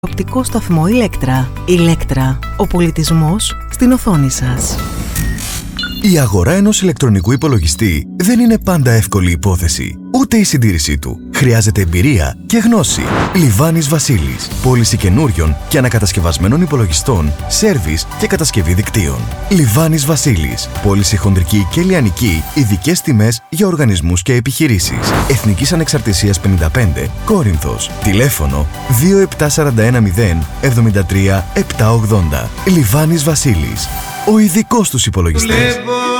Οπτικό σταθμό Ηλέκτρα. Ηλέκτρα. Ο πολιτισμός στην οθόνη σας. Η αγορά ενός ηλεκτρονικού υπολογιστή δεν είναι πάντα εύκολη υπόθεση, ούτε η συντήρησή του. Χρειάζεται εμπειρία και γνώση. Λιβάνης Βασίλης. Πώληση καινούριων και ανακατασκευασμένων υπολογιστών, σέρβις και κατασκευή δικτύων. Λιβάνης Βασίλης. Πώληση χονδρική και λιανική, ειδικές τιμές για οργανισμούς και επιχειρήσεις. Εθνικής Ανεξαρτησίας 55, Κόρινθος. Τηλέφωνο 27410 73 780. Λιβάνης Βασίλης. Ο ειδικός τους υπολογιστές.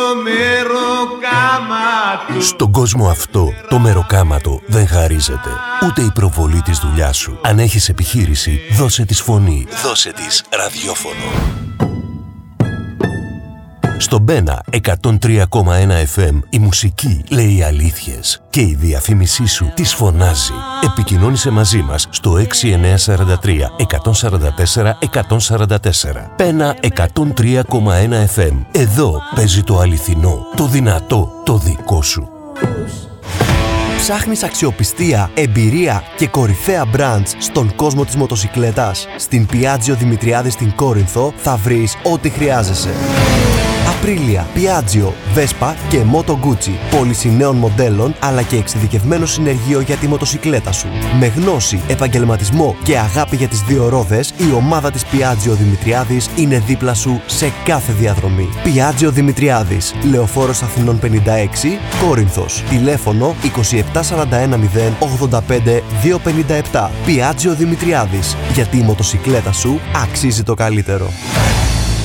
Στον κόσμο αυτό, το μεροκάματο δεν χαρίζεται. Ούτε η προβολή της δουλειάς σου. Αν έχεις επιχείρηση, δώσε της φωνή. Δώσε της ραδιόφωνο. Στο Μπένα 103,1 FM η μουσική λέει αλήθειες και η διαφήμισή σου τις φωνάζει. Επικοινώνησε μαζί μας στο 6943 144 144. Μπένα 103,1 FM. Εδώ παίζει το αληθινό, το δυνατό, το δικό σου. Ψάχνεις αξιοπιστία, εμπειρία και κορυφαία μπραντς στον κόσμο της μοτοσικλέτας? Στην Piaggio Δημητριάδη στην Κόρινθο θα βρεις ό,τι χρειάζεσαι. Απρίλια, Piaggio, Vespa και Moto Guzzi. Πώληση νέων μοντέλων αλλά και εξειδικευμένο συνεργείο για τη μοτοσικλέτα σου. Με γνώση, επαγγελματισμό και αγάπη για τις δύο ρόδες, η ομάδα της Piaggio Δημητριάδης είναι δίπλα σου σε κάθε διαδρομή. Piaggio Δημητριάδης, Λεωφόρος Αθηνών 56, Κόρινθος. Τηλέφωνο 27410 85 257. Piaggio Δημητριάδης, γιατί η μοτοσικλέτα σου αξίζει το καλύτερο.